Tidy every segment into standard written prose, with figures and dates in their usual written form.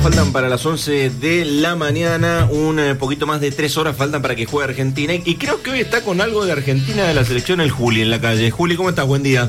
faltan para las 11 de la mañana, un poquito más de 3 horas faltan para que juegue Argentina. Y creo que hoy está con algo de Argentina de la selección el Juli en la calle. Juli, ¿cómo estás? Buen día.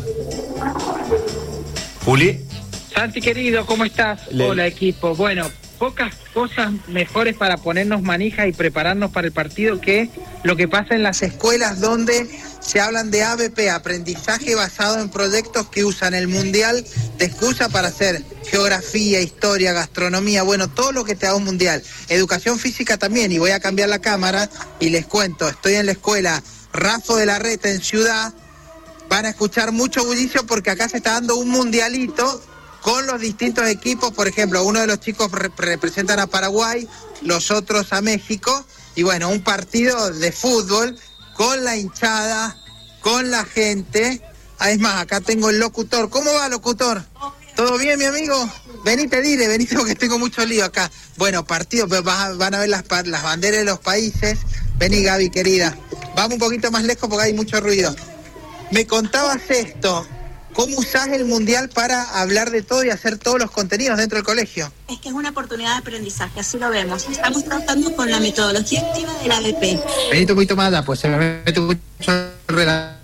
Juli. Santi querido, ¿cómo estás? Hola equipo. Bueno, pocas cosas mejores para ponernos manija y prepararnos para el partido que lo que pasa en las escuelas donde se hablan de ABP, aprendizaje basado en proyectos que usan el mundial de excusa para hacer geografía, historia, gastronomía, bueno, todo lo que te haga un mundial. Educación física también, y voy a cambiar la cámara y les cuento, estoy en la escuela Rafa de la Reta en Ciudad, van a escuchar mucho bullicio porque acá se está dando un mundialito con los distintos equipos. Por ejemplo, uno de los chicos representan a Paraguay, los otros a México, y bueno, un partido de fútbol con la hinchada, con la gente. Es más, acá tengo el locutor. ¿Cómo va, locutor? ¿Todo bien, mi amigo? Venite porque tengo mucho lío acá. Bueno, partido, pero van a ver las banderas de los países. Vení, Gaby, querida. Vamos un poquito más lejos porque hay mucho ruido. Me contabas esto. ¿Cómo usás el mundial para hablar de todo y hacer todos los contenidos dentro del colegio? Es que es una oportunidad de aprendizaje, así lo vemos. Estamos tratando con la metodología activa de la ABP. Venite un poquito más allá, pues se me mete mucho relato.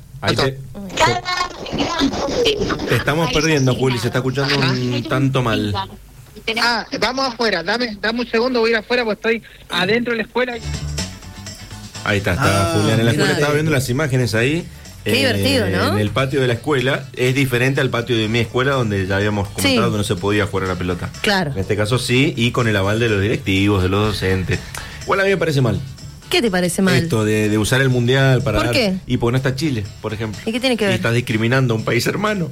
Te estamos perdiendo, Juli, se está escuchando un tanto mal. Vamos afuera, dame un segundo, voy a ir afuera porque estoy adentro de la escuela. Ahí está Julián en la escuela, estaba viendo las imágenes ahí. Qué divertido, ¿no? En el patio de la escuela es diferente al patio de mi escuela, donde ya habíamos comentado que no se podía jugar a la pelota. Claro. En este caso sí, y con el aval de los directivos, de los docentes. Igual a mí me parece mal. ¿Qué te parece mal? Esto de usar el mundial para ¿Por qué? Y porque no está Chile, por ejemplo. ¿Y qué tiene que ver? Y estás discriminando a un país hermano.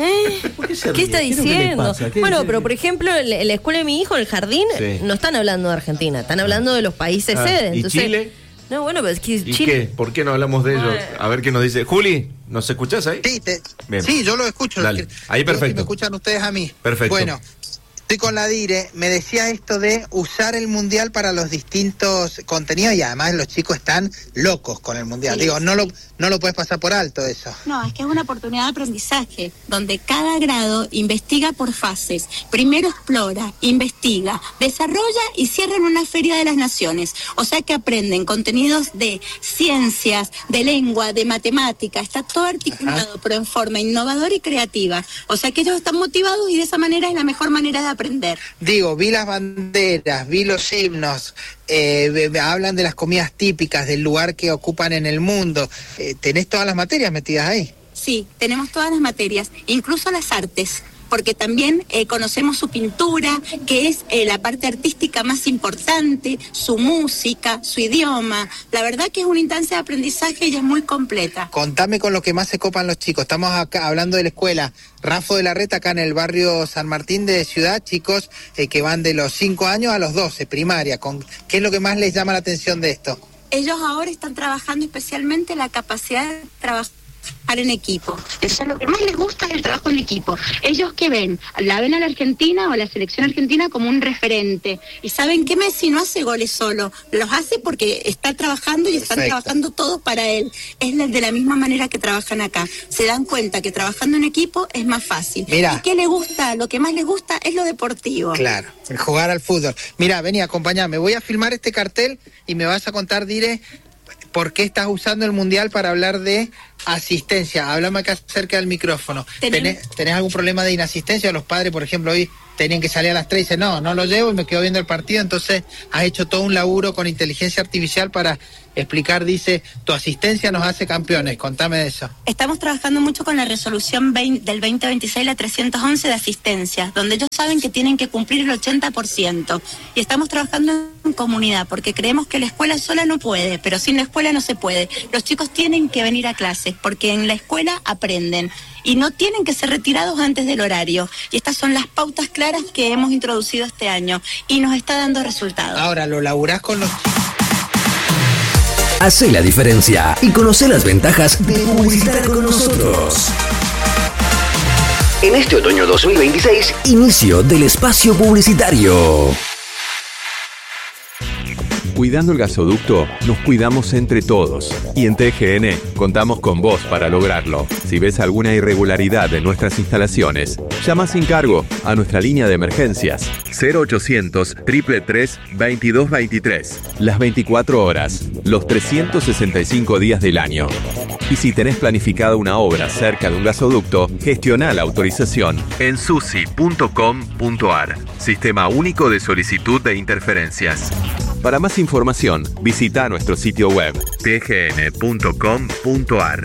¿Qué está diciendo? Bueno, pero por ejemplo, en la escuela de mi hijo, en el jardín, no están hablando de Argentina, están hablando de los países sede. ¿Y entonces, Chile? No, bueno, pero es que ¿Y Chile... qué? ¿Por qué no hablamos de ellos? A ver qué nos dice. Juli, ¿nos escuchás ahí? Sí, yo lo escucho. Dale. Ahí perfecto. Me escuchan ustedes a mí. Perfecto. Bueno, estoy con la Dire, me decía esto de usar el mundial para los distintos contenidos y además los chicos están locos con el mundial. Sí. Digo, no lo puedes pasar por alto eso. No, es que es una oportunidad de aprendizaje donde cada grado investiga por fases. Primero explora, investiga, desarrolla y cierra en una feria de las naciones. O sea que aprenden contenidos de ciencias, de lengua, de matemática. Está todo articulado, pero en forma innovadora y creativa. O sea que ellos están motivados y de esa manera es la mejor manera de aprender. Digo, vi las banderas, vi los himnos, hablan de las comidas típicas, del lugar que ocupan en el mundo. ¿Tenés todas las materias metidas ahí? Sí, tenemos todas las materias, incluso las artes, porque también conocemos su pintura, que es la parte artística más importante, su música, su idioma. La verdad que es una instancia de aprendizaje y es muy completa. Contame con lo que más se copan los chicos. Estamos acá hablando de la escuela Rafa de la Reta, acá en el barrio San Martín de Ciudad, chicos que van de los 5 años a los 12, primaria. ¿Qué es lo que más les llama la atención de esto? Ellos ahora están trabajando especialmente la capacidad de trabajar en equipo. Eso es lo que más les gusta, es el trabajo en equipo. Ellos que ven a la Argentina o a la selección argentina como un referente. Y saben que Messi no hace goles solo, los hace porque está trabajando y están trabajando todos para él. Es de la misma manera que trabajan acá. Se dan cuenta que trabajando en equipo es más fácil. Mirá. ¿Y qué le gusta? Lo que más les gusta es lo deportivo. Claro, el jugar al fútbol. Mira, vení, acompáñame. Voy a filmar este cartel y me vas a contar, Dire, ¿por qué estás usando el mundial para hablar de asistencia? Háblame acá cerca del micrófono. ¿Tenés algún problema de inasistencia? Los padres, por ejemplo, hoy tenían que salir a las 3 y dicen, no lo llevo y me quedo viendo el partido. Entonces has hecho todo un laburo con inteligencia artificial para explicar, dice, tu asistencia nos hace campeones. Contame de eso. Estamos trabajando mucho con la resolución del 2026, la 311 de asistencia, donde ellos saben que tienen que cumplir el 80%. Y estamos trabajando en comunidad, porque creemos que la escuela sola no puede, pero sin la escuela no se puede. Los chicos tienen que venir a clases, porque en la escuela aprenden. Y no tienen que ser retirados antes del horario. Y estas son las pautas claras que hemos introducido este año. Y nos está dando resultados. Ahora, ¿lo laburás con los... Hacé la diferencia y conoce las ventajas de publicitar con nosotros. En este otoño 2026, inicio del espacio publicitario. Cuidando el gasoducto, nos cuidamos entre todos. Y en TGN contamos con vos para lograrlo. Si ves alguna irregularidad en nuestras instalaciones, llama sin cargo a nuestra línea de emergencias 0800 333 2223. Las 24 horas, los 365 días del año. Y si tenés planificada una obra cerca de un gasoducto, gestiona la autorización en susi.com.ar. Sistema único de solicitud de interferencias. Para más información, visita nuestro sitio web tgn.com.ar.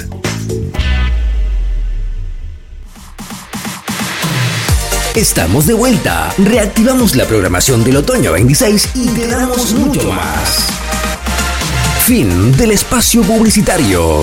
Estamos de vuelta. Reactivamos la programación del otoño 26 y te damos mucho más. Fin del espacio publicitario.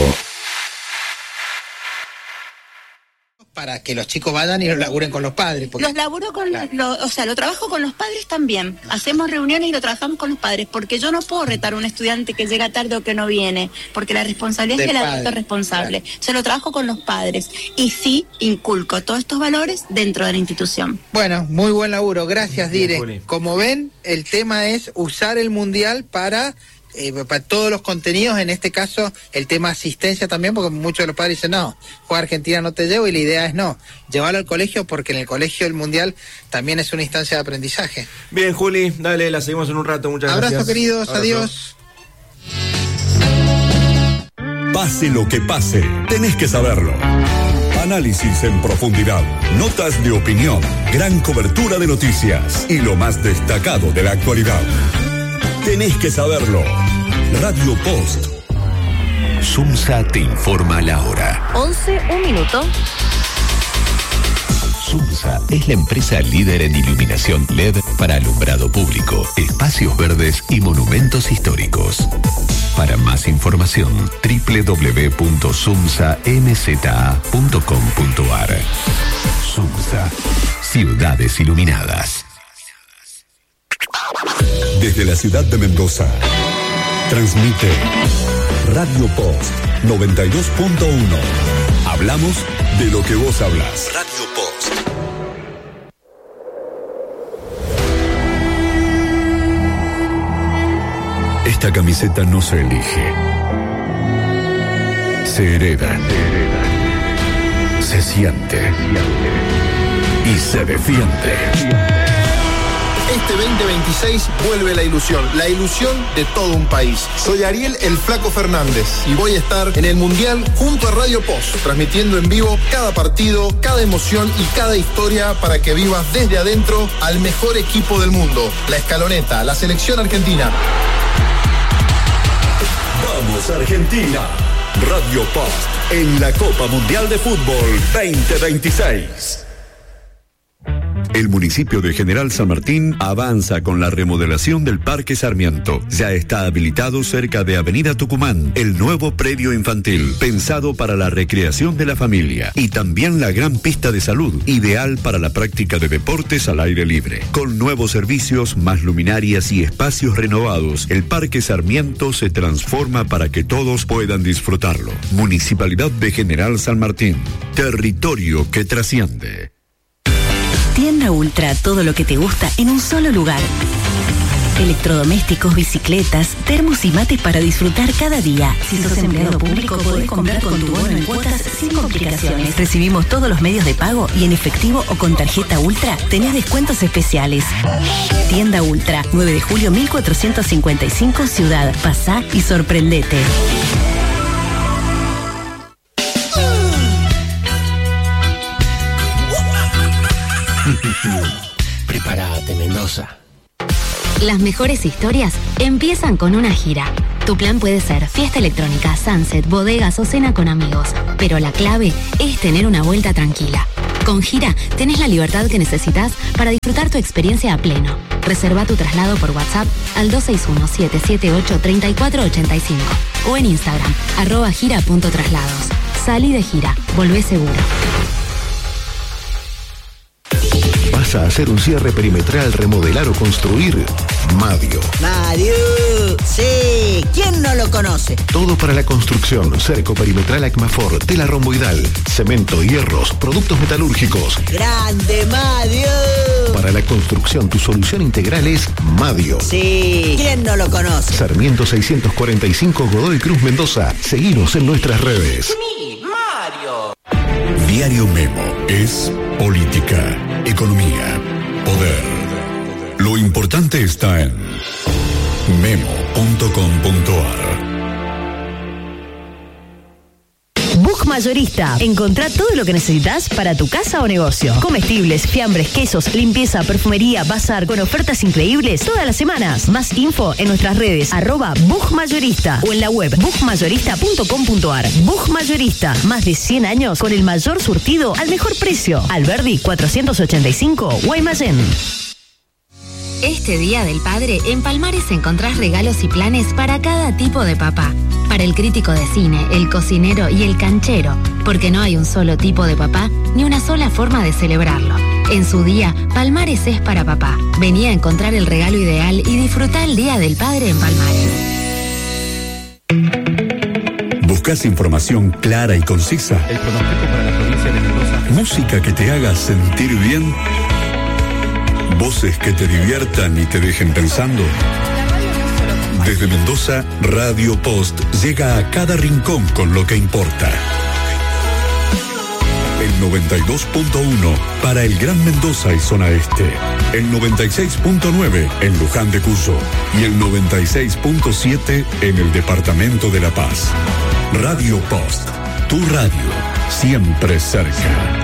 Para que los chicos vayan y lo laburen con los padres. Los laburo con, lo trabajo con los padres también. Hacemos reuniones y lo trabajamos con los padres, porque yo no puedo retar a un estudiante que llega tarde o que no viene, porque la responsabilidad es del adulto responsable. Claro. Se lo trabajo con los padres y sí inculco todos estos valores dentro de la institución. Bueno, muy buen laburo. Gracias, Dire. Como ven, el tema es usar el Mundial para todos los contenidos, en este caso el tema asistencia también, porque muchos de los padres dicen, no, juega Argentina no te llevo, y la idea es no, llevarlo al colegio, porque en el colegio el Mundial también es una instancia de aprendizaje. Bien, Juli, dale, la seguimos en un rato, muchas gracias. Abrazo, queridos, adiós. Pase lo que pase, tenés que saberlo. Análisis en profundidad, notas de opinión, gran cobertura de noticias y lo más destacado de la actualidad. Tenés que saberlo. Radio Post. SUMSA te informa la hora. 11, 1 minuto. SUMSA es la empresa líder en iluminación LED para alumbrado público, espacios verdes y monumentos históricos. Para más información, www.sumsamza.com.ar. SUMSA, ciudades iluminadas. Desde la ciudad de Mendoza, transmite Radio Post 92.1. Hablamos de lo que vos hablas. Radio Post. Esta camiseta no se elige. Se hereda. Se siente. Y se defiende. Este 2026 vuelve la ilusión de todo un país. Soy Ariel el Flaco Fernández y voy a estar en el Mundial junto a Radio Post, transmitiendo en vivo cada partido, cada emoción y cada historia para que vivas desde adentro al mejor equipo del mundo, la Escaloneta, la selección argentina. ¡Vamos Argentina! Radio Post en la Copa Mundial de Fútbol 2026. El municipio de General San Martín avanza con la remodelación del Parque Sarmiento. Ya está habilitado cerca de Avenida Tucumán el nuevo predio infantil, pensado para la recreación de la familia, y también la gran pista de salud, ideal para la práctica de deportes al aire libre. Con nuevos servicios, más luminarias y espacios renovados, el Parque Sarmiento se transforma para que todos puedan disfrutarlo. Municipalidad de General San Martín, territorio que trasciende. Tienda Ultra, todo lo que te gusta en un solo lugar. Electrodomésticos, bicicletas, termos y mates para disfrutar cada día. Si sos empleado público, podés comprar con tu bono en cuotas sin complicaciones. Recibimos todos los medios de pago y en efectivo o con tarjeta Ultra tenés descuentos especiales. Tienda Ultra, 9 de julio 1455, Ciudad. Pasá y sorprendete. Prepárate, Mendoza. Las mejores historias empiezan con una gira. Tu plan puede ser fiesta electrónica, sunset, bodegas o cena con amigos. Pero la clave es tener una vuelta tranquila. Con Gira tenés la libertad que necesitas para disfrutar tu experiencia a pleno. Reserva tu traslado por WhatsApp al 261-778-3485 o en Instagram, @gira.traslados. Salí de gira, volvé seguro. ¿Vas a hacer un cierre perimetral, remodelar o construir? Madio. Madio, sí, ¿quién no lo conoce? Todo para la construcción, cerco perimetral Acmafor, tela romboidal, cemento, hierros, productos metalúrgicos. ¡Grande Madio! Para la construcción, tu solución integral es Madio. Sí, ¿quién no lo conoce? Sarmiento 645 Godoy Cruz Mendoza. Seguinos en nuestras redes. ¡Mi Mario! Diario Memo es política, economía, poder. Lo importante está en memo.com.ar. Bug Mayorista. Encontrá todo lo que necesitas para tu casa o negocio. Comestibles, fiambres, quesos, limpieza, perfumería, bazar, con ofertas increíbles todas las semanas. Más info en nuestras redes @Bug Mayorista o en la web bugmayorista.com.ar. Bug Mayorista. Más de 100 años con el mayor surtido al mejor precio. Alberdi 485, Guaymallén. Este Día del Padre, en Palmares encontrás regalos y planes para cada tipo de papá. Para el crítico de cine, el cocinero y el canchero, porque no hay un solo tipo de papá ni una sola forma de celebrarlo. En su día, Palmares es para papá. Vení a encontrar el regalo ideal y disfrutá el Día del Padre en Palmares. ¿Buscas información clara y concisa? El pronóstico para la provincia de Mendoza. ¿Música que te haga sentir bien? ¿Voces que te diviertan y te dejen pensando? Desde Mendoza, Radio Post llega a cada rincón con lo que importa. El 92.1 para el Gran Mendoza y zona este. El 96.9 en Luján de Cuyo. Y el 96.7 en el departamento de La Paz. Radio Post, tu radio, siempre cerca.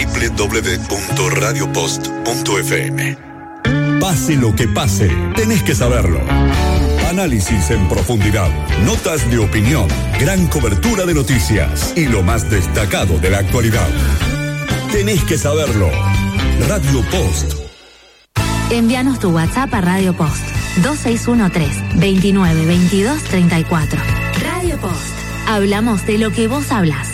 www.radiopost.fm. Pase lo que pase, tenés que saberlo. Análisis en profundidad, notas de opinión, gran cobertura de noticias y lo más destacado de la actualidad. Tenés que saberlo. Radio Post. Envíanos tu WhatsApp a Radio Post 2613-292234. Radio Post. Hablamos de lo que vos hablas.